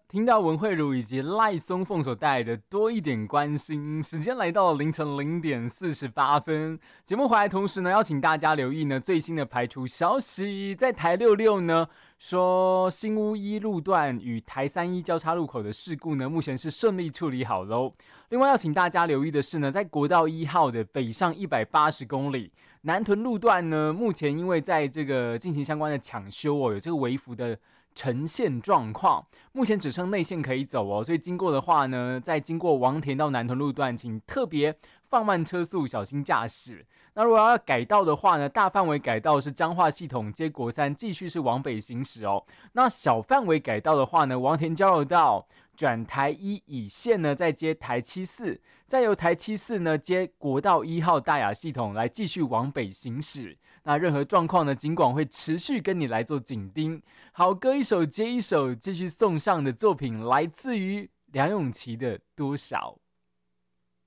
听到文慧茹以及赖松凤所带来的多一点关心，时间来到了凌晨0点48分。节目回来同时呢，邀请大家留意呢最新的排除消息，在台66呢说新屋一路段与台31交叉路口的事故呢，目前是顺利处理好喽。另外要请大家留意的是呢，在国道1号的北上180公里南屯路段呢，目前因为在这个进行相关的抢修哦，有这个微幅的呈现状况，目前只剩内线可以走哦，所以经过的话呢，在经过王田到南屯路段，请特别放慢车速，小心驾驶。那如果要改道的话呢，大范围改道是彰化系统接国3，继续是往北行驶哦。那小范围改道的话呢，王田交流道转台1以线呢，再接台74，再由台74呢接国道1号大雅系统来继续往北行驶。那任何状况呢，警广会持续跟你来做紧盯。好，歌一首接一首，继续送上的作品来自于梁咏琪的《多少》。